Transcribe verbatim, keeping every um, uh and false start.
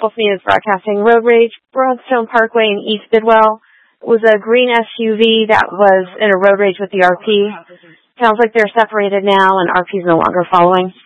Wolf Media is broadcasting. Road Rage, Broadstone Parkway in East Bidwell. It was a green S U V that was in a road rage with the R P. Sounds like they're separated now and R P's no longer following.